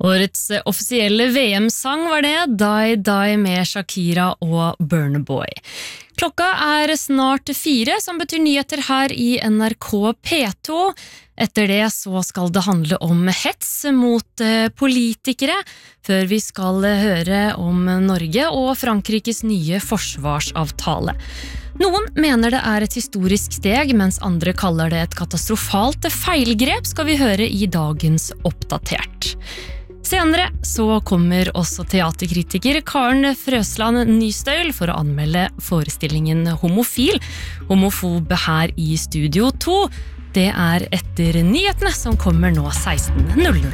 Årets offisielle VM-sang var det, Die Die med Shakira og Burna Boy. Klokka snart 4, som betyr nyheter her i NRK P2. Etter det så skal det handle om hets mot politikere, før vi skal høre om Norge og Frankrikes nye forsvarsavtale. Noen mener det et historisk steg, mens andre kaller det et katastrofalt feilgrep, skal vi høre i dagens Oppdatert. Senere så kommer også teaterkritiker Karen Frøsland Nystøyl for å anmelde forestillingen Homofil, homofob her i Studio 2. Det etter nyhetene som kommer nå 16:00.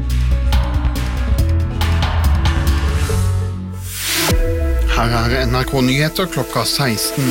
Her NRK-nyheter klokka 16.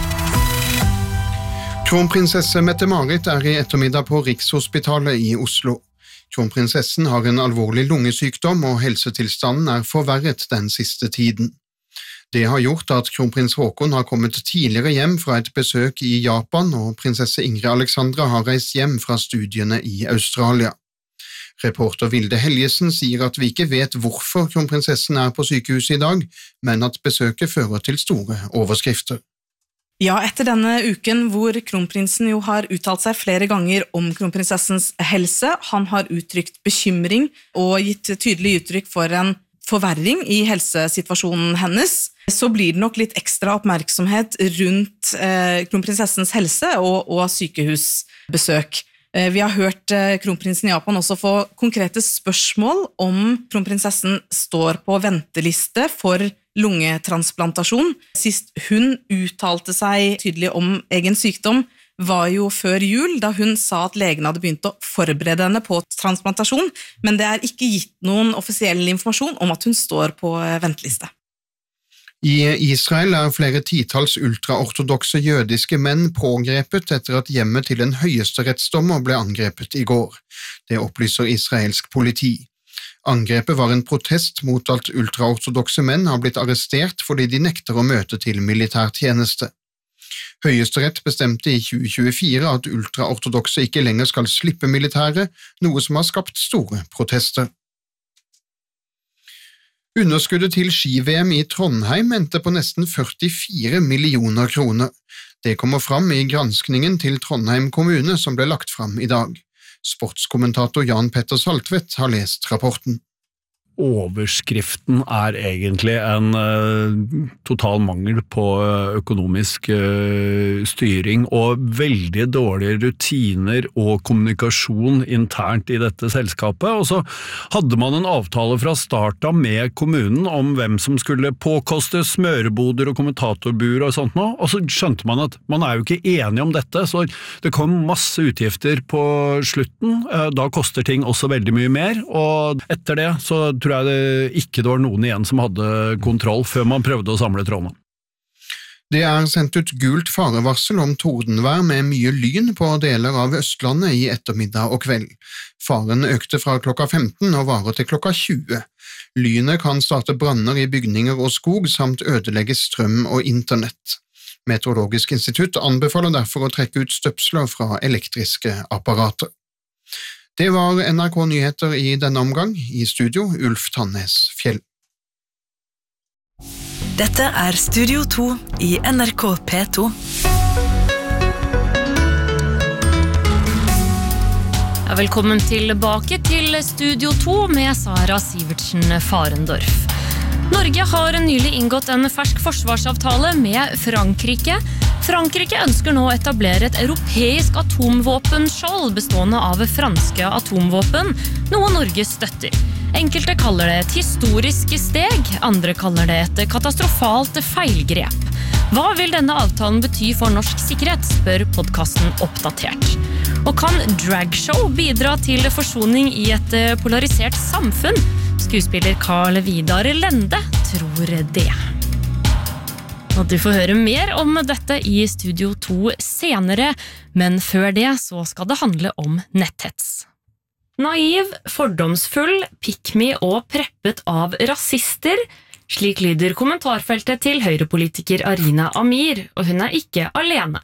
Kronprinsesse Mette-Marit i ettermiddag på Rikshospitalet i Oslo. Kronprinsessen har en alvorlig lungesykdom, og helsetilstanden forverret den siste tiden. Det har gjort at kronprins Haakon har kommet tidligere hjem fra et besøk i Japan, og prinsesse Ingrid Alexandra har reist hjem fra studiene i Australia. Reporter Vilde Helgesen sier at vi ikke vet hvorfor kronprinsessen på sykehuset i dag, men at besøket fører til store overskrifter. Ja, etter denne uken hvor kronprinsen jo har uttalt seg flere ganger om kronprinsessens helse, han har uttrykt bekymring og gitt tydelig uttrykk for en forverring i helsesituasjonen hennes, så blir det nok litt ekstra oppmerksomhet rundt kronprinsessens helse og sykehusbesøk. Vi har hørt kronprinsen i Japan også få konkrete spørsmål om kronprinsessen står på venteliste for lungetransplantasjon. Sist hun uttalte seg tydelig om egen sykdom var jo før jul, da hun sa at legen hadde begynt å forberede henne på transplantasjon, men det ikke gitt noen offisiell informasjon om at hun står på venteliste. I Israel flere titalls ultraortodokse jødiske menn pågrepet etter at hjemmet til en høyesterettsdommer ble angrepet i går. Det opplyser israelsk politi. Angrepet var en protest mot at ultraortodokse menn har blitt arrestert fordi de nekter å møte til militærtjeneste. Høyesterett bestemte i 2024 at ultraortodokse ikke lenger skal slippe militæret, noe som har skapt store protester. Underskuddet til ski-VM i Trondheim endte på nesten 44 millioner kroner. Det kommer fram i granskningen til Trondheim kommune som ble lagt fram i dag. Sportskommentator Jan Petter Saltvedt har lest rapporten. Overskriften egentlig en total mangel på økonomisk styring og veldig dårlige rutiner og kommunikasjon internt i dette selskapet, og så hadde man en avtale fra start av med kommunen om hvem som skulle påkoste smøreboder og kommentatorbuer og sånt nå, og så skjønte man at man jo ikke enige om dette, så det kom masse utgifter på slutten, da koster ting også veldig mye mer, og etter det så tror jeg det ikke var noen igjen som hadde kontroll før man prøvde å samle trådene. Det sendt ut gult farevarsel om tordenvær med mye lyn på deler av Østlandet i ettermiddag og kveld. Faren økte fra klokka 15 og varer til klokka 20. Lynet kan starte branner i bygninger og skog samt ødelegge strøm og internett. Meteorologisk institutt anbefaler derfor å trekke ut støpsler fra elektriske apparater. Det var NRK-nyheter i denne omgang. I studio, Ulf Tannes Fjell. Dette Studio 2 i NRK P2. Velkommen tilbake til Studio 2 med Sara Sivertsen Farendorf. Norge har nylig inngått en fersk forsvarsavtale med Frankrike. Frankrike ønsker nå å etablere et europeisk atomvåpenskjold bestående av franske atomvåpen, noe Norge støtter. Enkelte kaller det et historisk steg, andre kaller det et katastrofalt feilgrep. Hva vil denne avtalen bety for norsk sikkerhet, spør podcasten Oppdatert. Og kan dragshow bidra til forsoning i et polarisert samfunn? Skuespiller Carl Vidar Lende tror det. Og du får høre mer om dette i Studio 2 senere, men før det så skal det handle om netthets. Naiv, fordomsfull, pick-me og preppet av rasister, slik lyder kommentarfeltet til høyrepolitiker Arina Amir, og hun ikke alene.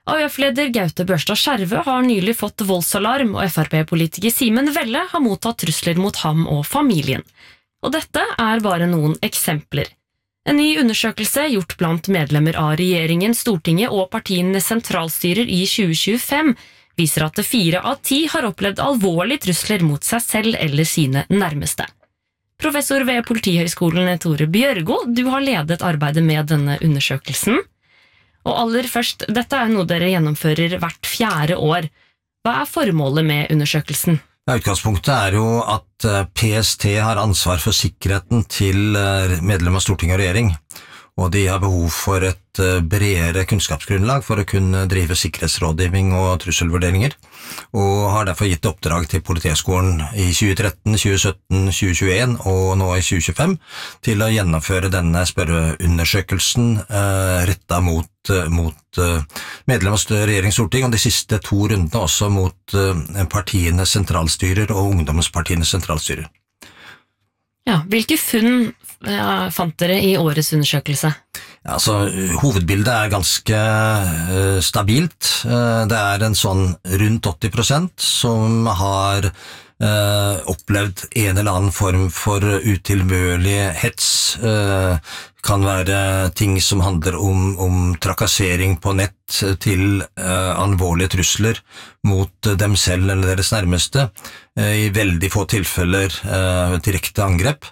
AUF-leder Gaute Børstad Skjervø har nylig fått voldsalarm, og FrP-politiker Simen Velle har mottatt trusler mot ham og familien. Og dette er bare noen eksempler. En ny undersøkelse gjort blant medlemmer av regjeringen, Stortinget og partienes sentralstyrer i 2025 viser at 4 av 10 har opplevd alvorlige trusler mot seg selv eller sine nærmeste. Professor ved Politihøgskolen Tore Bjørgo, du har ledet arbeidet med denne undersøkelsen. Og aller først, dette er noe dere gjennomfører hvert 4. år. Hva er formålet med undersøkelsen? Utgangspunktet er jo at PST har ansvar for sikkerheten til medlemmer av Stortinget og regjering, og de har behov for et bredere kunnskapsgrunnlag for å kunne drive sikkerhetsrådgivning og trusselvurderinger, og har derfor gitt oppdrag til Politihøgskolen i 2013, 2017, 2021 og nå i 2025 til å gjennomføre denne spørreundersøkelsen rettet mot medlemmer av regjering og storting, og de siste 2 rundene også mot partienes sentralstyrer og ungdomspartienes sentralstyrer. Ja, hvilke funn fant dere i årets undersøkelse? Ja, altså, hovedbildet er ganske stabilt. Det er en sånn rundt 80% som har opplevd en eller annen form for utilbørlig hets. Kan være ting som handler om trakassering på nett til alvorlige trusler mot dem selv eller deres nærmeste. I veldig få tilfeller direkte angrep.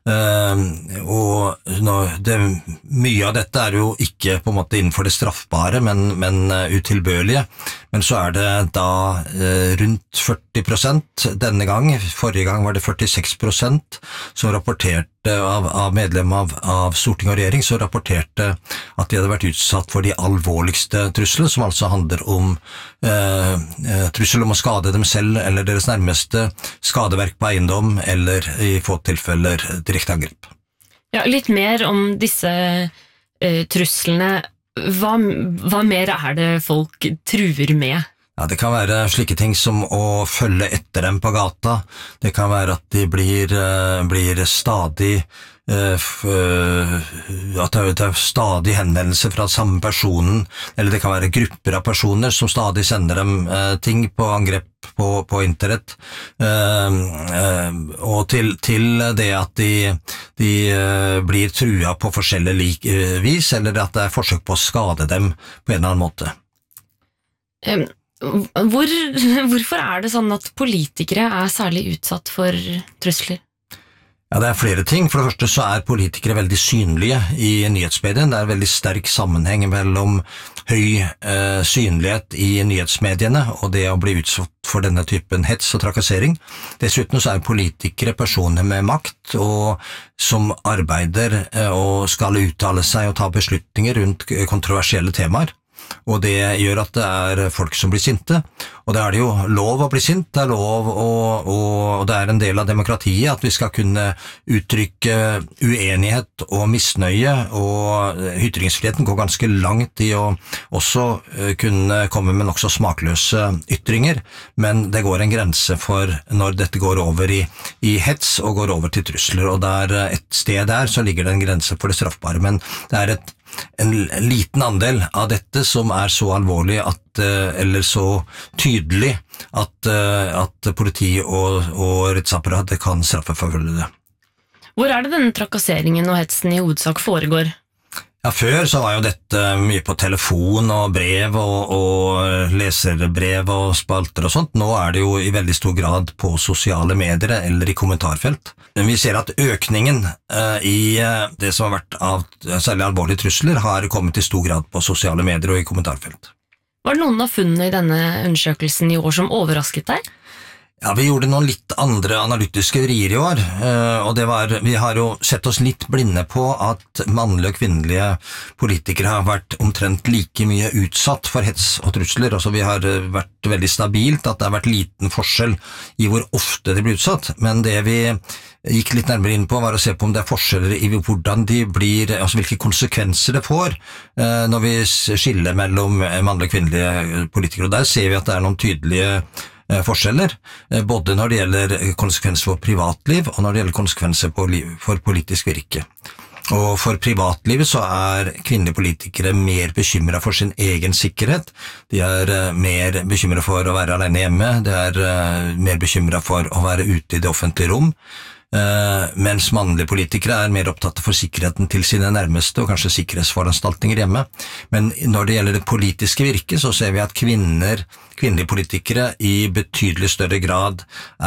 Og mye av dette er jo ikke på en måte innenfor det straffbare, men utilbørlige. Men så er det da rundt 40% denne gang. Forrige gang var det 46% som rapporterte av medlemmer av Storting og regjering, som rapporterte at de hadde vært utsatt for de alvorligste truslene, som altså handler om trussel om å skade dem selv eller deres nærmeste, skadeverk på eiendom eller i få tilfeller direkte angrep. Ja, litt mer om disse truslene. Hva mer er det folk truer med? Ja, det kan være slike ting som å følge etter dem på gata. Det kan være at de blir stadig at det er stadig henvendelser fra samme personen, eller det kan være grupper av personer som stadig sender dem ting på angrep på internett, og til det at de blir trua på forskjellig vis, eller at det er forsøk på å skade dem på en eller annen måte. Hvorfor er det sånn at politikere er særlig utsatt for trusler? Ja, det er flere ting. For det første så er politikere veldig synlige i nyhetsmedien. Det er veldig sterk sammenheng mellom høy synlighet i nyhetsmediene og det å bli utsatt for denne typen hets og trakassering. Dessuten så er politikere personer med makt og som arbeider og skal uttale seg og ta beslutninger rundt kontroversielle temaer. Og det gjør at det er folk som blir sinte, og da er det jo lov å bli sint, det er lov og det er en del av demokratiet at vi skal kunne uttrykke uenighet og misnøye, og ytringsfriheten går ganske langt i å også kunne komme med nokså smakløse ytringer, men det går en grense for når dette går over i hets og går over til trusler, og der et sted der så ligger det en grense for det straffbare, men det er en liten andel av dette som er så alvorlig eller så tydelig at politi og rettsapparatet kan straffeforfølge det. Hvor er det denne trakasseringen og hetsen i hovedsak foregår? Ja, før så var jo dette mye på telefon og brev og leserbrev og spalter og sånt. Nå er det jo i veldig stor grad på sosiale medier eller i kommentarfelt. Men vi ser at økningen i det som har vært av særlig alvorlige trusler har kommet i stor grad på sosiale medier og i kommentarfelt. Var det noen av funnene i denne undersøkelsen i år som overrasket deg? Ja, vi gjorde noen litt andre analytiske vrier i år, og vi har jo sett oss litt blinde på at mannlige og kvinnelige politikere har vært omtrent like mye utsatt for hets og trusler. Altså vi har vært veldig stabilt, at det har vært liten forskjell i hvor ofte de blir utsatt, men det vi gikk litt nærmere inn på var å se på om det er forskjeller i hvordan de blir, altså hvilke konsekvenser det får når vi skiller mellom mannlige og kvinnelige politikere, og der ser vi at det er noen tydelige forskjeller, både når det gjelder konsekvenser for privatliv og når det gjelder konsekvenser for politisk virke. Og for privatlivet så kvinnelige politikere mer bekymret for sin egen sikkerhet. De mer bekymret for å være alene hjemme, de mer bekymret for å være ute i det offentlige rom. Mens mannlige politikere mer opptatt for sikkerheten til sine nærmeste og kanskje sikkerhetsforanstaltninger hjemme. Men når det gjelder det politiske virket, så ser vi at kvinnelige politikere i betydelig større grad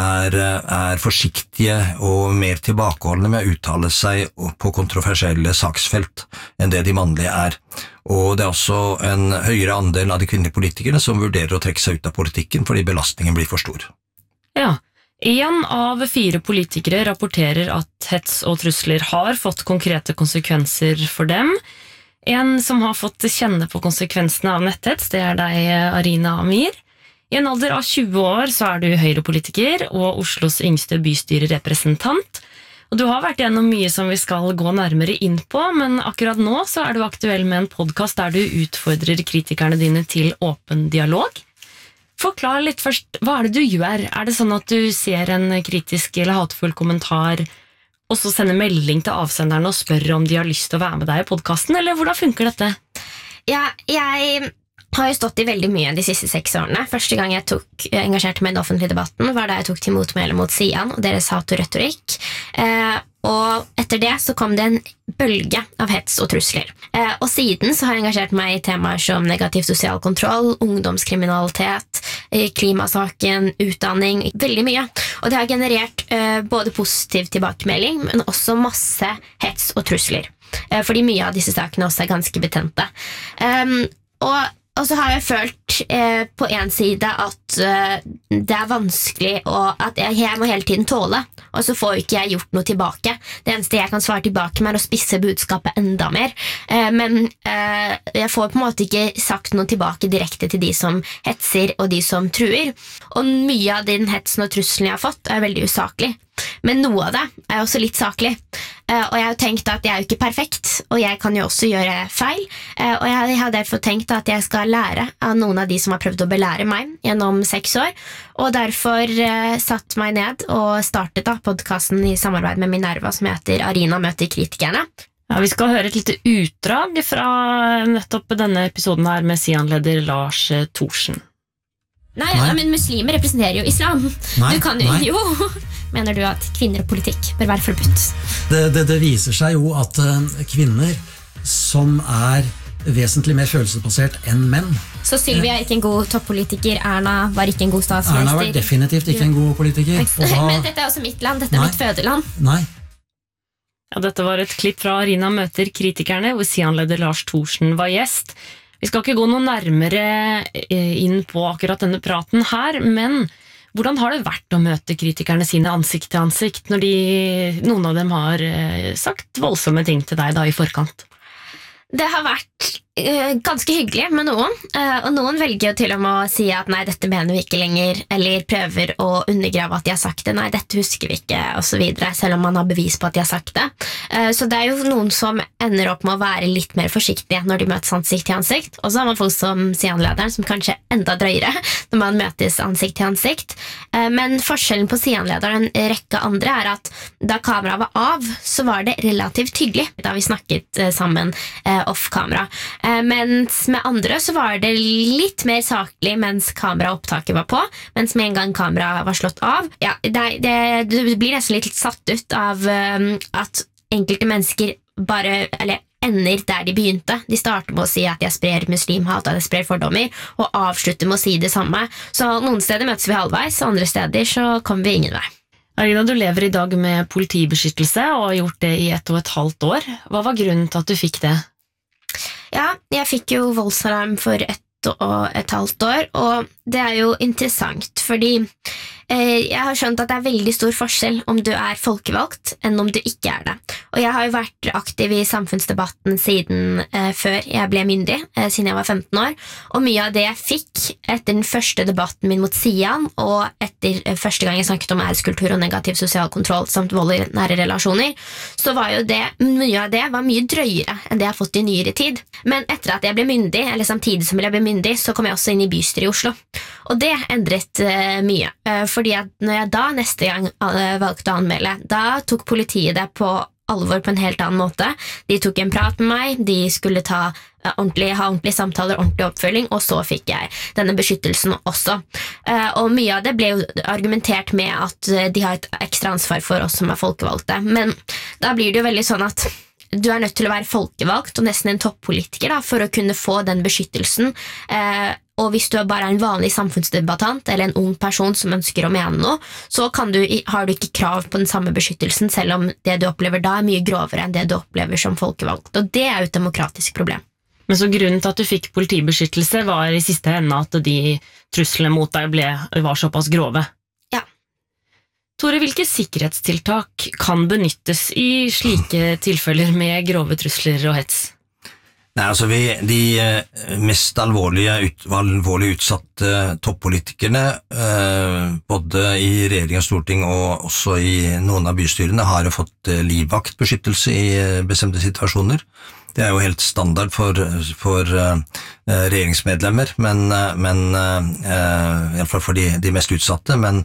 forsiktige og mer tilbakeholdne med å uttale seg på kontroversielle saksfelt enn det de mannlige Og det også en høyere andel av de kvinnelige politikerne som vurderer å trekke seg ut av politikken fordi belastningen blir for stor. Ja. 1 av 4 politikere rapporterer at hets og trusler har fått konkrete konsekvenser for dem. En som har fått kjenne på konsekvensene av netthets, det deg, Arina Amir. I en alder av 20 år så du Høyre-politiker og Oslos yngste bystyrerepresentant. Og du har vært gjennom mye som vi skal gå nærmere inn på, men akkurat nå så du aktuell med en podcast der du utfordrer kritikerne dine til åpen dialog. Forklar litt først, hva det du gjør? Det sånn at du ser en kritisk eller hatefull kommentar, og så sender melding til avsenderen og spør om de har lyst til å være med deg i podcasten, eller hvordan funker dette? Ja, jeg har jo stått i veldig mye de siste 6 årene. Første gang jeg engasjerte meg i den offentlige debatten var da jeg tok til motmæle mot Sian og deres hat og retorikk. Og etter det så kom det en bølge av hets og trusler. Og siden så har jeg engasjert meg i temaer som negativ sosial kontroll, ungdomskriminalitet, klimasaken, utdanning, veldig mye. Og det har generert både positiv tilbakemelding, men også masse hets og trusler. Fordi mye av disse sakene også ganske betente. Og så har jeg følt på en side at det vanskelig, og at jeg må hele tiden tåle, og så får ikke jeg gjort noe tilbake. Det eneste jeg kan svare tilbake med å spisse budskapet enda mer, men jeg får på en måte ikke sagt noe tilbake direkte til de som hetser og de som truer. Og mye av den hetsen og trusselen jeg har fått veldig usaklig. Men noe av det også litt saklig. Og jeg har tenkt at jeg jo ikke perfekt, og jeg kan jo også gjøre feil. Og jeg har derfor tenkt at jeg skal lære av noen av de som har prøvd å belære meg gjennom 6 år. Og derfor satt meg ned og startet podcasten i samarbeid med Minerva som heter Arina møter kritikerne. Ja, vi skal høre et lite utdrag fra nettopp denne episoden her med Sian-leder Lars Thorsen. Nei, men muslimer representerer jo islam. Du kan jo mener du at kvinner og politikk bør være forbudt? Det viser seg jo at kvinner som vesentlig mer følelsesbasert enn menn. Så Sylvia ikke en god toppolitiker, Erna var ikke en god statsminister. Erna var definitivt ikke en god politiker. Men dette også mitt land, dette mitt fødeland. Nei. Ja, dette var et klipp fra Arina møter kritikerne, hvor Sian-leder Lars Thorsen var gjest. Vi skal ikke gå noe nærmere inn på akkurat denne praten her, men hvordan har det vært å møte kritikerne sine ansikt til ansikt når noen av dem har sagt voldsomme ting til deg da i forkant? Det har vært ganske hyggelig med noen, og noen velger jo til og med å si at nei, dette mener vi ikke lenger, eller prøver å undergrave at de har sagt det, nei, dette husker vi ikke, og så videre, selv om man har bevis på at de har sagt det. Så det jo noen som ender opp med å være litt mer forsiktige når de møtes ansikt til ansikt, og så har man folk som Sian-lederen, som kanskje enda drøyere når man møtes ansikt til ansikt. Men forskjellen på Sian-lederen og en rekke andre at da kameraet var av, så var det relativt hyggelig da vi snakket sammen off-kamera. Mens med andre så var det litt mer saklig mens kameraopptaket var på, mens med en gang kameraet var slått av. Ja, du blir nesten litt satt ut av at enkelte mennesker bare ender der de begynte. De starter med å si at jeg sprer muslimhat, at jeg sprer fordommer, og avslutter med å si det samme. Så noen steder møtes vi halvveis, og andre steder så kommer vi ingen vei. Arina, du lever i dag med politibeskyttelse og har gjort det i 1,5 år. Hva var grunnen til at du fikk det? Ja, jeg fikk jo voldsalarm for 1,5 år, og det jo interessant, fordi jeg har skjønt at det veldig stor forskjell om du folkevalgt enn om du ikke det. Og jeg har jo vært aktiv i samfunnsdebatten siden før jeg ble myndig, siden jeg var 15 år, og mye av det jeg fikk etter den første debatten min mot Sian, og etter første gang jeg snakket om æreskultur og negativ sosial kontroll samt vold i nære relasjoner, så var jo mye av det var mye drøyere enn det jeg har fått i nyere tid. Men etter at jeg ble myndig, eller samtidig som jeg ble myndig, så kom jeg også inn i bystyret i Oslo. Og det endret mye, fordi at når jeg da neste gang valgte å anmelde, da tok politiet det på alvor på en helt annen måte. De tok en prat med meg, de skulle ha ordentlige samtaler, ordentlig oppfølging, og så fikk jeg denne beskyttelsen også. Og mye av det ble jo argumentert med at de har et ekstra ansvar for oss som folkevalgte, men da blir det jo veldig sånn at du nødt til å være folkevalgt og nesten en toppolitiker da, for å kunne få den beskyttelsen, og hvis du bare en vanlig samfunnsdebattant eller en ung person som ønsker å mene noe, så har du ikke krav på den samme beskyttelsen, selv om det du opplever da mye grovere enn det du opplever som folkevalgt, og det jo et demokratisk problem. Men så grunnen til at du fikk politibeskyttelse var i siste ende at de truslene mot deg var såpass grove? Ja. Tore, hvilke sikkerhetstiltak kan benyttes i slike tilfeller med grove trusler og hets? Nei, altså de mest alvorlig utsatte toppolitikerne, både i regjering og storting og også i noen av bystyrene, har fått livvaktbeskyttelse i bestemte situasjoner. Det jo helt standard for regjeringsmedlemmer, men i alle fall for de mest utsatte, men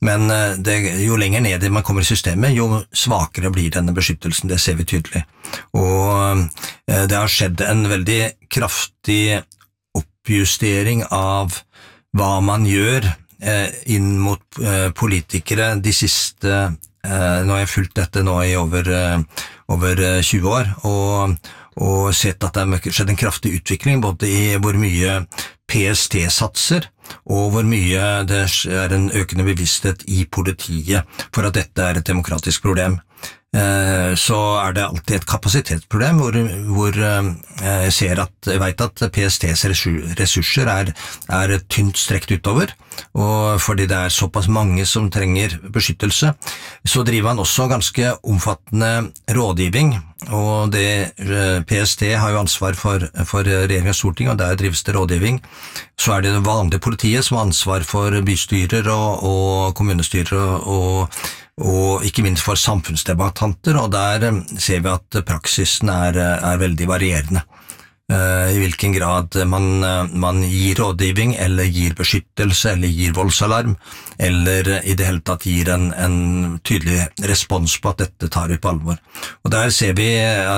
jo lenger ned man kommer i systemet, jo svakere blir denne beskyttelsen, det ser vi tydelig. Og det har skjedd en veldig kraftig oppjustering av hva man gjør inn mot politikere de siste, nå har jeg fulgt dette nå i over 20 år, og sett at det har skjedd en kraftig utvikling både i hvor mye PST satser, og hvor mye det en økende bevissthet i politiet for at dette et demokratisk problem. Så det alltid et kapasitetsproblem hvor jeg vet at PSTs ressurser er tynt strekt utover, og fordi det såpass mange som trenger beskyttelse, så driver han også ganske omfattende rådgivning, og PST har jo ansvar for regjering og storting, og der drives det rådgivning. Så det vanlige politiet som har ansvar for bystyrer og kommunestyrer og ikke minst for samfunnsdebattanter, og der ser vi at praksisen er veldig varierende. I hvilken grad man gir rådgivning, eller gir beskyttelse, eller gir voldsalarm, eller i det hele tatt gir en tydelig respons på at dette tar vi på alvor. Og der ser vi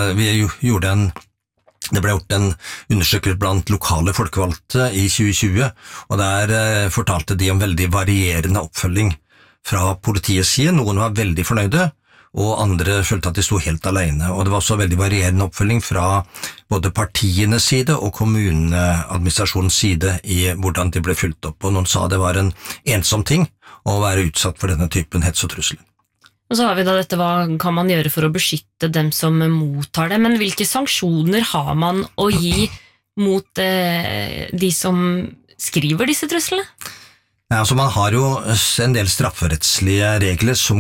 det ble gjort en undersøkelse blant lokale folkevalgte i 2020, og der fortalte de om veldig varierende oppfølging fra politiets side. Noen var veldig fornøyde, og andre følte at de stod helt alene. Og det var også veldig varierende oppfølging fra både partienes side og kommuneadministrasjonens side i hvordan de ble fulgt opp. Og noen sa det var en ensom ting å være utsatt for denne typen hets og trusler. Og så har vi da dette, hva kan man gjøre for å beskytte dem som mottar det, men hvilke sanksjoner har man å gi mot de som skriver disse truslene? Ja, altså man har jo en del strafferettslige regler som